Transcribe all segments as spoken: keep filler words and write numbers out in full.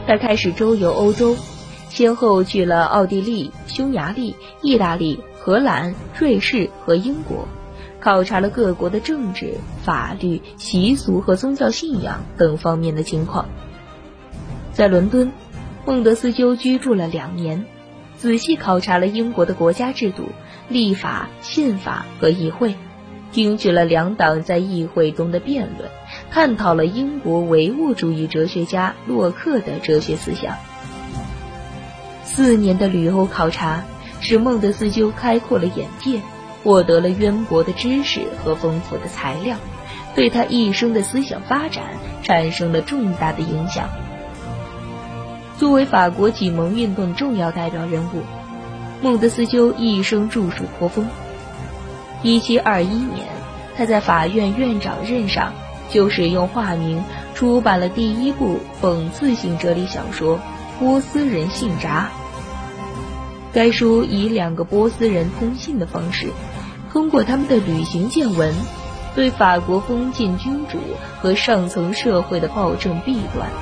他开始周游欧洲，先后去了奥地利、匈牙利、意大利、荷兰、瑞士和英国，考察了各国的政治、法律、习俗和宗教信仰等方面的情况。在伦敦，孟德斯鸠居住了两年，仔细考察了英国的国家制度、立法、宪法和议会，听取了两党在议会中的辩论，探讨了英国唯物主义哲学家洛克的哲学思想。四年的旅欧考察使孟德斯鸠开阔了眼界，获得了渊博的知识和丰富的材料，对他一生的思想发展产生了重大的影响。作为法国启蒙运动重要代表人物，孟德斯鸠一生著述颇丰。一七二一年，他在法院院长任上就使用化名出版了第一部讽刺性哲理小说《波斯人信札》。该书以两个波斯人通信的方式，通过他们的旅行见闻，对法国封建君主和上层社会的暴政弊端、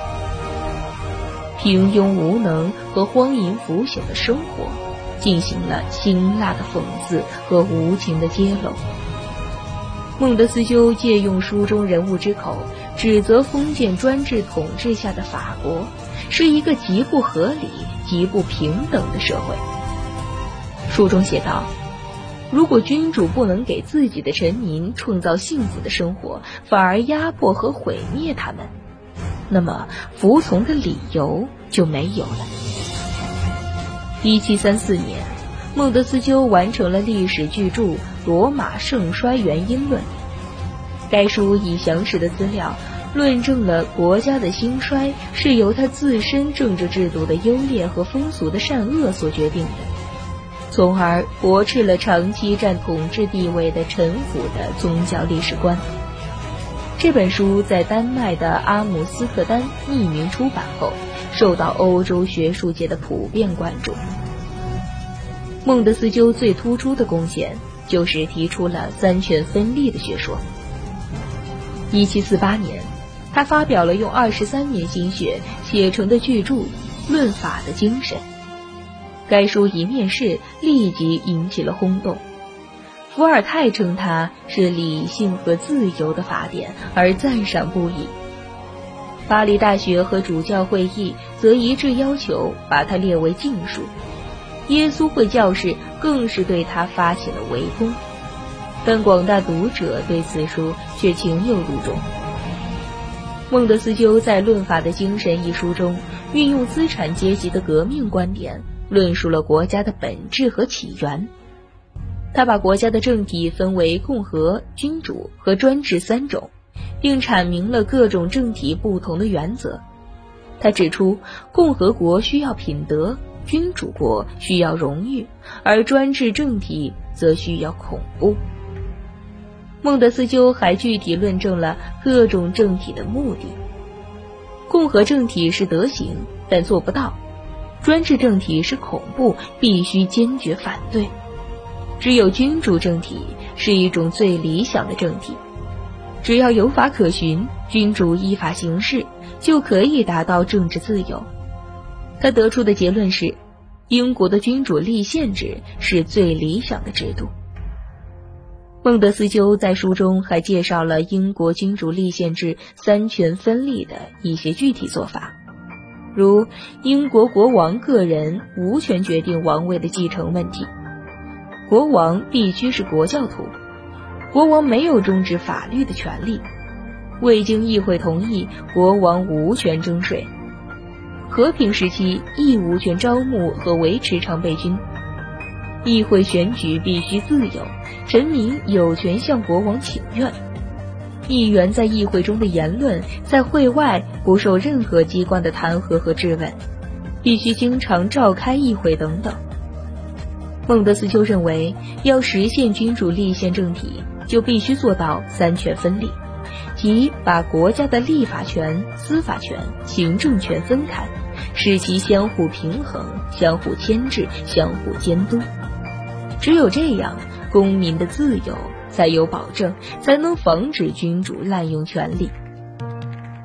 平庸无能和荒淫腐朽的生活进行了辛辣的讽刺和无情的揭露。孟德斯鸠借用书中人物之口，指责封建专制统治下的法国是一个极不合理、极不平等的社会。书中写道，如果君主不能给自己的臣民创造幸福的生活，反而压迫和毁灭他们，那么服从的理由就没有了。一七三四年，孟德斯鸠完成了历史巨著《罗马盛衰原因论》。该书以详实的资料论证了国家的兴衰是由它自身政治制度的优劣和风俗的善恶所决定的，从而驳斥了长期占统治地位的臣服的宗教历史观。这本书在丹麦的阿姆斯特丹匿名出版后，受到欧洲学术界的普遍关注。孟德斯鸠最突出的贡献就是提出了三权分立的学说。一七四八年，他发表了用二十三年心血写成的巨著《论法的精神》。该书一面世，立即引起了轰动。伏尔泰称它是理性和自由的法典，而赞赏不已。巴黎大学和主教会议则一致要求把它列为禁书。耶稣会教士更是对他发起了围攻，但广大读者对此书却情有独钟。孟德斯鸠在《论法的精神》一书中，运用资产阶级的革命观点，论述了国家的本质和起源。他把国家的政体分为共和、君主和专制三种，并阐明了各种政体不同的原则。他指出，共和国需要品德，君主国需要荣誉，而专制政体则需要恐怖。孟德斯鸠还具体论证了各种政体的目的。共和政体是德行，但做不到；专制政体是恐怖，必须坚决反对。只有君主政体是一种最理想的政体，只要有法可循，君主依法行事，就可以达到政治自由。他得出的结论是，英国的君主立宪制是最理想的制度。孟德斯鸠在书中还介绍了英国君主立宪制三权分立的一些具体做法，如英国国王个人无权决定王位的继承问题，国王必须是国教徒，国王没有终止法律的权利，未经议会同意，国王无权征税，和平时期亦无权招募和维持常备军，议会选举必须自由，臣民有权向国王请愿，议员在议会中的言论在会外不受任何机关的弹劾和质问，必须经常召开议会等等。孟德斯鸠认为，要实现君主立宪政体，就必须做到三权分立，即把国家的立法权、司法权、行政权分开，使其相互平衡、相互牵制、相互监督。只有这样，公民的自由才有保证，才能防止君主滥用权力。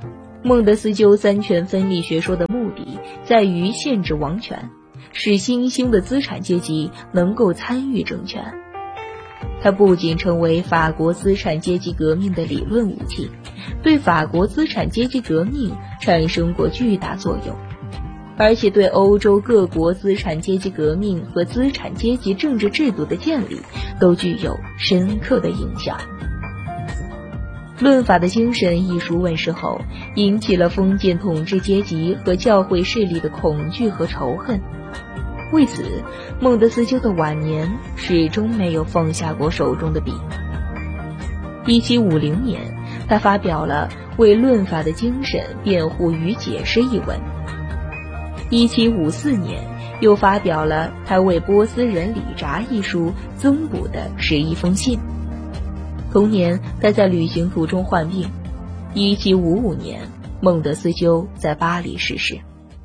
孟德斯鸠三权分立学说的目的在于限制王权，使新兴的资产阶级能够参与政权。它不仅成为法国资产阶级革命的理论武器，对法国资产阶级革命产生过巨大作用，而且对欧洲各国资产阶级革命和资产阶级政治制度的建立都具有深刻的影响。《论法的精神》一书问世后，引起了封建统治阶级和教会势力的恐惧和仇恨。为此，孟德斯鸠的晚年始终没有放下过手中的笔。一七五零年，他发表了为论法的精神辩护与解释一文。一七五四年，又发表了他为波斯人理札一书增补的十一封信。同年，他在旅行途中患病。一七五五年，孟德斯鸠在巴黎逝世。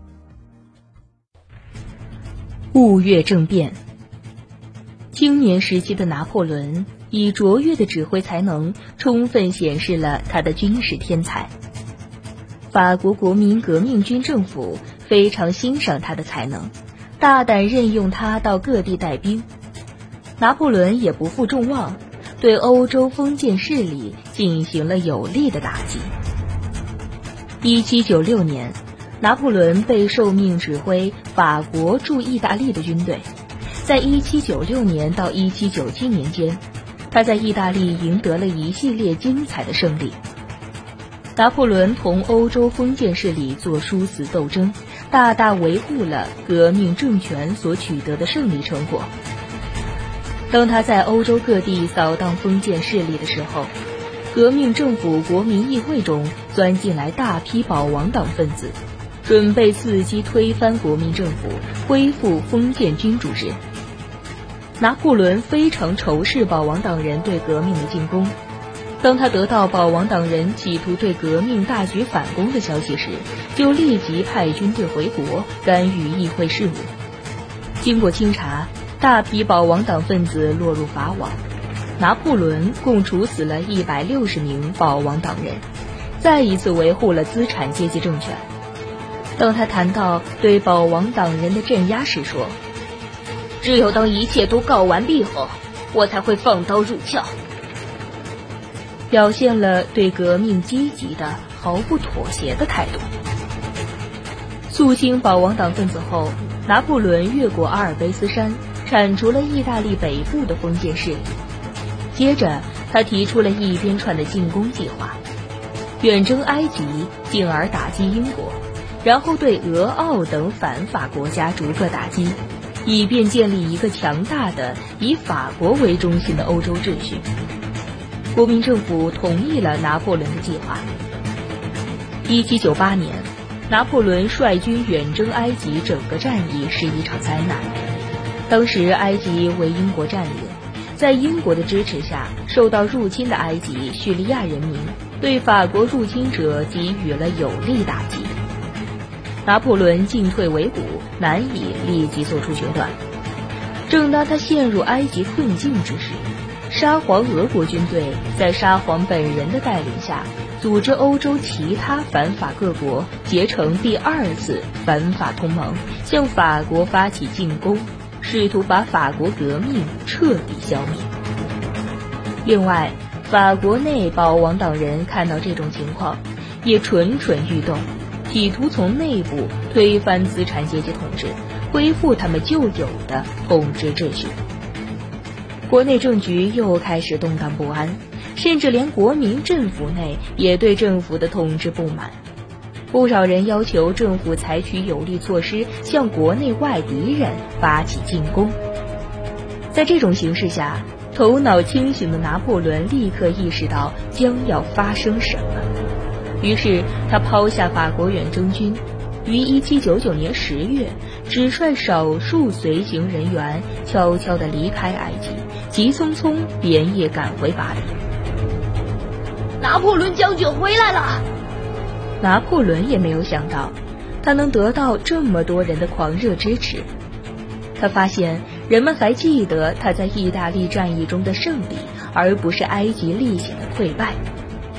雾月政变。青年时期的拿破仑以卓越的指挥才能，充分显示了他的军事天才。法国国民革命军政府非常欣赏他的才能，大胆任用他到各地带兵。拿破仑也不负众望，对欧洲封建势力进行了有力的打击。一七九六年，拿破仑被受命指挥法国驻意大利的军队。在一七九六年到一七九七年间，他在意大利赢得了一系列精彩的胜利。拿破仑同欧洲封建势力做殊死斗争，大大维护了革命政权所取得的胜利成果。当他在欧洲各地扫荡封建势力的时候，革命政府国民议会中钻进来大批保王党分子，准备伺机推翻国民政府，恢复封建君主制。拿破仑非常仇视保王党人对革命的进攻。当他得到保王党人企图对革命大举反攻的消息时，就立即派军队回国，干预议会事务。经过清查，大批保王党分子落入法网。拿破仑共处死了一百六十名保王党人，再一次维护了资产阶级政权。当他谈到对保王党人的镇压时说，只有当一切都告完毕后，我才会放刀入鞘，表现了对革命积极的毫不妥协的态度。肃清保王党分子后，拿破仑越过阿尔卑斯山，铲除了意大利北部的封建势力。接着他提出了一连串的进攻计划，远征埃及，进而打击英国，然后对俄奥等反法国家逐个打击，以便建立一个强大的以法国为中心的欧洲秩序。国民政府同意了拿破仑的计划。一七九八年，拿破仑率军远征埃及，整个战役是一场灾难。当时埃及为英国占领，在英国的支持下，受到入侵的埃及叙利亚人民对法国入侵者给予了有力打击。拿破仑进退维谷，难以立即做出决断。正当他陷入埃及困境之时，沙皇俄国军队在沙皇本人的带领下，组织欧洲其他反法各国结成第二次反法同盟，向法国发起进攻，试图把法国革命彻底消灭。另外，法国内保王党人看到这种情况，也蠢蠢欲动，企图从内部推翻资产阶级统治，恢复他们旧有的统治秩序。国内政局又开始动荡不安，甚至连国民政府内也对政府的统治不满。不少人要求政府采取有力措施，向国内外敌人发起进攻。在这种形势下，头脑清醒的拿破仑立刻意识到将要发生什么，于是他抛下法国远征军，于一七九九年十月，只率少数随行人员悄悄地离开埃及，急匆匆连夜赶回巴黎。 拿破仑将军回来了！ 拿破仑也没有想到，他能得到这么多人的狂热支持。他发现人们还记得他在意大利战役中的胜利，而不是埃及历险的溃败。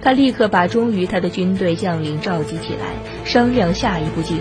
他立刻把忠于他的军队将领召集起来，商量下一步计划。